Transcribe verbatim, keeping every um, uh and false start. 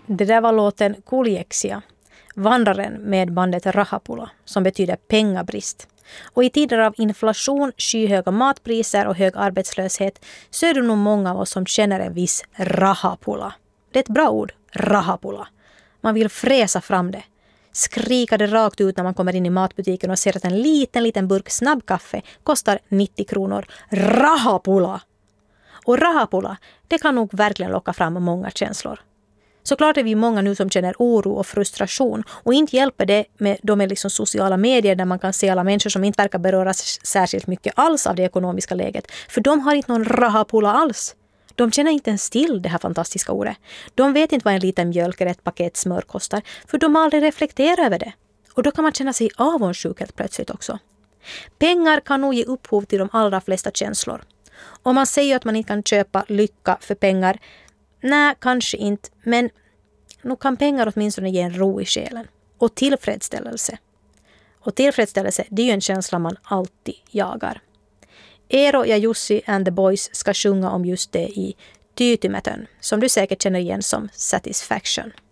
Det där var låten Kuljeksia, vandraren med bandet Rahapula, som betyder pengabrist. Och i tider av inflation, skyhöga matpriser och hög arbetslöshet så är det nog många av oss som känner en viss rahapula. Det är ett bra ord, rahapula. Man vill fräsa fram det. Skrika det rakt ut när man kommer in i matbutiken och ser att en liten, liten burk snabbkaffe kostar nittio kronor. Rahapula! Och rahapula, det kan nog verkligen locka fram många känslor. Såklart är vi många nu som känner oro och frustration. Och inte hjälper det med de liksom sociala medier där man kan se alla människor som inte verkar beröras särskilt mycket alls av det ekonomiska läget. För de har inte någon rahapula alls. De känner inte ens till det här fantastiska ordet. De vet inte vad en liten mjölk eller ett paket smör kostar. För de har aldrig reflekterat över det. Och då kan man känna sig avundsjuk helt plötsligt också. Pengar kan nog ge upphov till de allra flesta känslor. Om man säger att man inte kan köpa lycka för pengar. Nej, kanske inte. Men nu kan pengar åtminstone ge en ro i själen. Och tillfredsställelse. Och tillfredsställelse, det är ju en känsla man alltid jagar. Eero ja Jussi and the Boys ska sjunga om just det i Tyytymätön, som du säkert känner igen som Satisfaction.